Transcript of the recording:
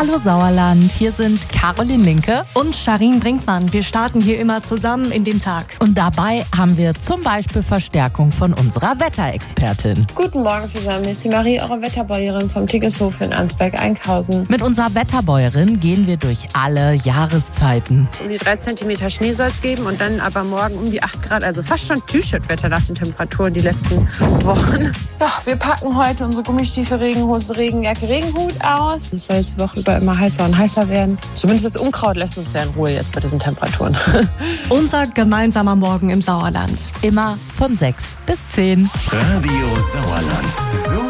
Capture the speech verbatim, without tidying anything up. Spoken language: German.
Hallo Sauerland, hier sind Caroline Linke und Charin Brinkmann. Wir starten hier immer zusammen in den Tag. Und dabei haben wir zum Beispiel Verstärkung von unserer Wetterexpertin. Guten Morgen zusammen, hier ist die Marie, eure Wetterbäuerin vom Tiggeshof in Ansberg-Einkhausen. Mit unserer Wetterbäuerin gehen wir durch alle Jahreszeiten. Um die drei Zentimeter Schnee soll es geben und dann aber morgen um die acht Grad, also fast schon T-Shirt-Wetter nach den Temperaturen die letzten Wochen. Ja, wir packen heute unsere Gummistiefel, Regenhose, Regenjacke, Regenhut aus. Es soll jetzt die Woche über immer heißer und heißer werden. Zumindest das Unkraut lässt uns ja in Ruhe jetzt bei diesen Temperaturen. Unser gemeinsamer Morgen im Sauerland. Immer von sechs bis zehn. Radio Sauerland. So